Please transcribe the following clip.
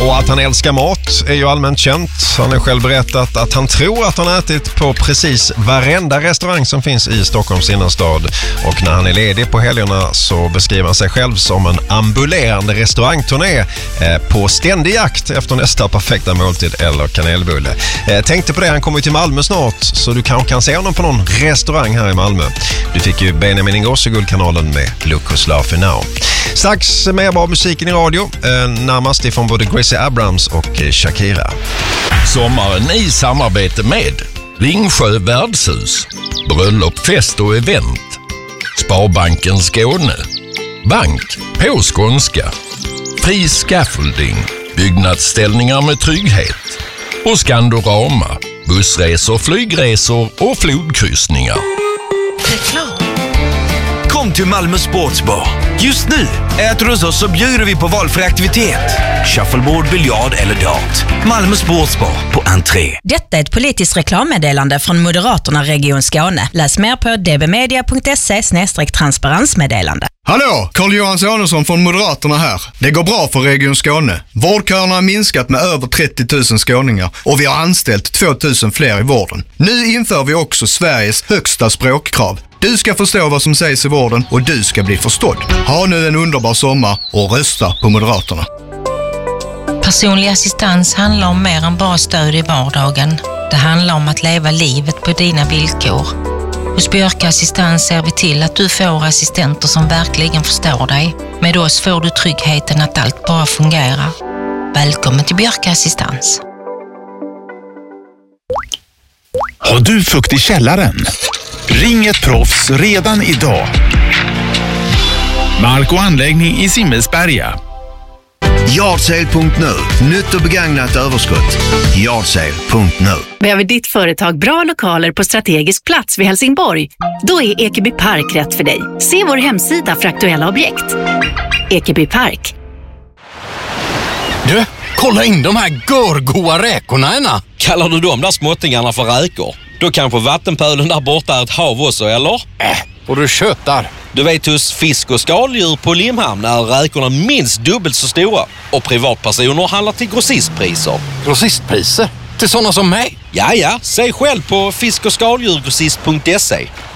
Och att han älskar mat är ju allmänt känt. Han har själv berättat att han tror att han ätit på precis varenda restaurang som finns i Stockholms innerstad. Och när han är ledig på helgerna så beskriver han sig själv som en ambulerande restaurangturné på ständig jakt efter nästa perfekta måltid eller kanelbulle. Tänkte på det, han kommer till Malmö snart, så du kanske kan se honom på någon restaurang här i Malmö. Du fick ju Benjamin Ingrosso Guldkanalen med Look Who's Laughing Now. Strax mer bra musiken i radio, närmast ifrån både Gracie Abrams och Shakira. Sommaren i samarbete med Ringsjö värdshus, bröllop, fest och event, Sparbanken Skåne, bank på skånska, Fri Scaffolding, byggnadsställningar med trygghet och Skandorama, bussresor, flygresor och flodkryssningar. Reklam. Kom till Malmö Sportsbar. Just nu äter du hos oss så bjuder vi på valfri aktivitet. Shuffleboard, biljard eller dart. Malmö Sportsbar på entré. Detta är ett politiskt reklammeddelande från Moderaterna Region Skåne. Läs mer på dbmedia.se/transparensmeddelande. Hallå, Carl-Johan Sonesson från Moderaterna här. Det går bra för Region Skåne. Vårdköerna har minskat med över 30 000 skåningar och vi har anställt 2 000 fler i vården. Nu inför vi också Sveriges högsta språkkrav. Du ska förstå vad som sägs i vården och du ska bli förstådd. Ha nu en underbar sommar och rösta på Moderaterna. Personlig assistans handlar om mer än bara stöd i vardagen. Det handlar om att leva livet på dina villkor. Hos Björka Assistans ser vi till att du får assistenter som verkligen förstår dig. Med oss får du tryggheten att allt bara fungerar. Välkommen till Björka Assistans. Har du fukt i källaren? Ring ett proffs redan idag. Mark och anläggning i Simmelsberga. Yardsale.nu. Nytt och begagnat överskott. Yardsale.nu. Behöver ditt företag bra lokaler på strategisk plats vid Helsingborg? Då är Ekeby Park rätt för dig. Se vår hemsida för aktuella objekt. Ekeby Park. Du, kolla in de här görgoa räkorna ena. Kallar du de där småttingarna för räkor? Då kanske vattenpölen där borta är ett hav också, eller? Och du tjötar. Du vet, hos fisk- och skaldjur på Limhamn är räkorna minst dubbelt så stora. Och privatpersoner handlar till grossistpriser. Grossistpriser? Till sådana som mig? Ja, säg själv på fisk- och skaldjurgrossist.se.